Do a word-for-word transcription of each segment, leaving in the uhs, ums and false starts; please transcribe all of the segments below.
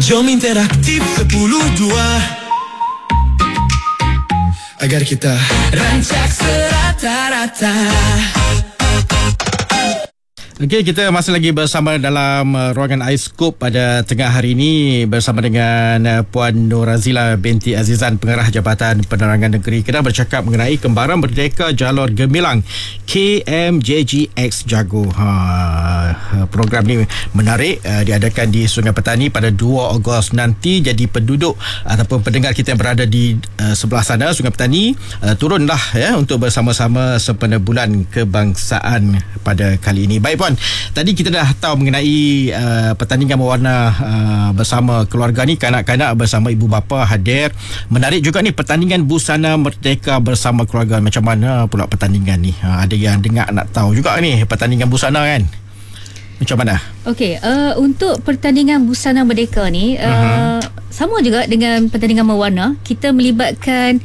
Jom interaktif sepuluh dua agar kita rancak serata-rata. Okey, kita masih lagi bersama dalam uh, ruangan iScoop pada tengah hari ini bersama dengan uh, Puan Nur Razila binti Azizan, Pengarah Jabatan Penerangan Negeri Kedah, bercakap mengenai Kembaran Merdeka Jalur Gemilang K M J G X Jago. Ha, program ni menarik, uh, diadakan di Sungai Petani pada dua Ogos nanti. Jadi penduduk ataupun pendengar kita yang berada di uh, sebelah sana Sungai Petani, uh, turunlah ya untuk bersama-sama sempena Bulan Kebangsaan pada kali ini. Baik Puan, tadi kita dah tahu mengenai uh, pertandingan mewarna uh, bersama keluarga ni, kanak-kanak bersama ibu bapa hadir. Menarik juga ni pertandingan busana merdeka bersama keluarga. Macam mana pula pertandingan ni? Uh, ada yang dengar nak tahu juga ni pertandingan busana kan? Macam mana? Okey, uh, untuk pertandingan busana merdeka ni uh, uh-huh. sama juga dengan pertandingan mewarna. Kita melibatkan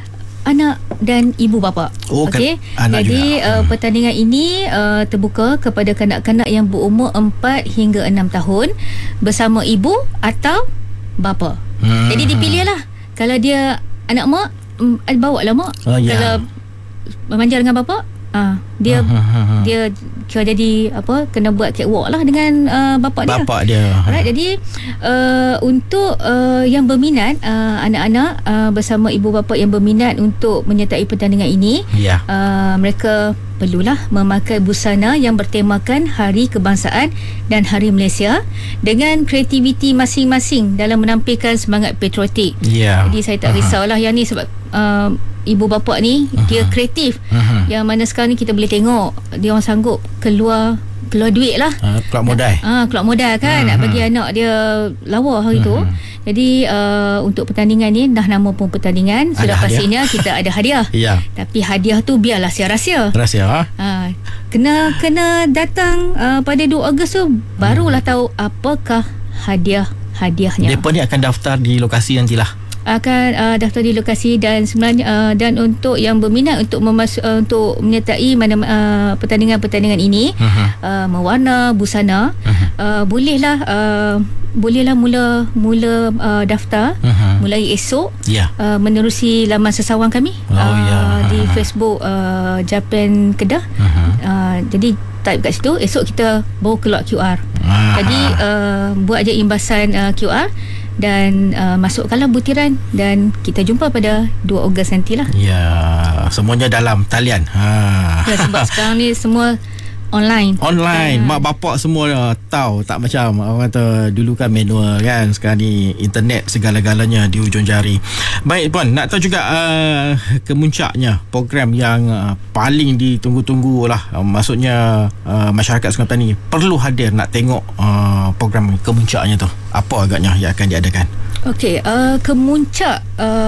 anak dan ibu bapa. Oh, okey. Kan, jadi uh, pertandingan ini uh, terbuka kepada kanak-kanak yang berumur empat hingga enam tahun bersama ibu atau bapa. Hmm. Jadi dipilihlah. Kalau dia anak mak, um, bawa lah mak. Oh, yeah. Kalau memanjang dengan bapa, ah dia uh-huh. dia kira jadi apa, kena buat catwalk lah dengan uh, bapak dia. Bapak dia. Alright, jadi uh, untuk uh, yang berminat, uh, anak-anak uh, bersama ibu bapa yang berminat untuk menyertai pertandingan ini, yeah. uh, mereka perlulah memakai busana yang bertemakan Hari Kebangsaan dan Hari Malaysia dengan kreativiti masing-masing dalam menampilkan semangat patriotik. Yeah. Jadi saya tak uh-huh. risaulah yang ni sebab uh, ibu bapa ni uh-huh. dia kreatif. Uh-huh. Yang mana sekarang ni kita boleh tengok dia orang sanggup keluar keluar duit lah. Uh, keluar modal. Ah, uh, keluar modal kan uh-huh. nak bagi anak dia lawa hari uh-huh. tu. Jadi uh, untuk pertandingan ni, dah nama pun pertandingan, sudah pastinya kita ada hadiah. Ya. Tapi hadiah tu biarlah rahsia. Rahsia. Ha? Uh, kena kena datang uh, pada dua Ogos tu barulah hmm. tahu apakah hadiah-hadiahnya. Depa ni akan daftar di lokasi nantilah. Akan uh, daftar di lokasi, dan sebenarnya uh, dan untuk yang berminat untuk memasuk uh, untuk menyertai mana uh, pertandingan-pertandingan ini uh-huh. uh, mewarna busana, uh-huh. uh, bolehlah uh, bolehlah mula mula uh, daftar uh-huh. mulai esok, yeah. uh, menerusi laman sesawang kami oh, uh, yeah. di Facebook uh, Japan Kedah. Uh-huh. Uh, jadi type kat situ, esok kita baru keluar Q R. Uh-huh. Jadi uh, buat je imbasan uh, Q R dan uh, masukkanlah butiran, dan kita jumpa pada dua Ogos nantilah. Ya, semuanya dalam talian. Ha. Ya, sebab sekarang ni semua online. Online. Uh, Mak bapak semua uh, tahu, tak macam orang kata dulu kan manual kan. Sekarang ni internet segala-galanya di hujung jari. Baik Puan, nak tahu juga uh, kemuncaknya program yang uh, paling ditunggu-tunggu lah. Uh, maksudnya uh, masyarakat Sungai Petani perlu hadir nak tengok uh, program kemuncaknya tu. Apa agaknya yang akan diadakan? Okey, uh, kemuncak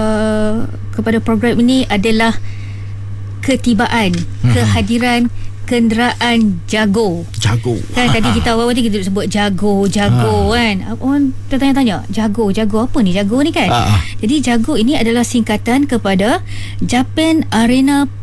uh, kepada program ini adalah ketibaan, hmm. kehadiran kenderaan Jago. Jago. Kan tadi kita awal tadi kita sebut Jago, Jago ha. kan. Orang tertanya-tanya, Jago, Jago apa ni Jago ni kan? Ha. Jadi Jago ini adalah singkatan kepada Japan Arena